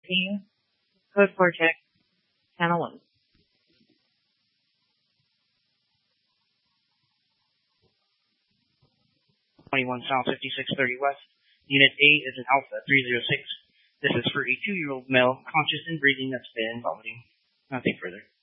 Code Vortex, Channel 1. 21 South 5630 West. Unit A is an Alpha 306. This is for a 2-year-old male, conscious and breathing, that's been vomiting. Nothing further.